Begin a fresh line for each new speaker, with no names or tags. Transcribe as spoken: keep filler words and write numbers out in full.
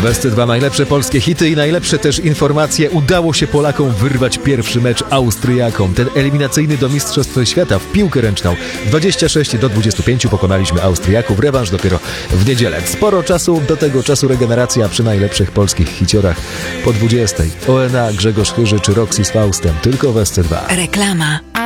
W S C dwa najlepsze polskie hity i najlepsze też informacje. Udało się Polakom wyrwać pierwszy mecz Austriakom. Ten eliminacyjny do Mistrzostw Świata w piłkę ręczną. dwadzieścia sześć do dwudziestu pięciu pokonaliśmy Austriaków. Rewanż dopiero w niedzielę. Sporo czasu, do tego czasu regeneracja przy najlepszych polskich hiciorach po dwudziestej. O N A, Grzegorz Chyży czy Roxy z Faustem. Tylko w S C dwa.
Reklama.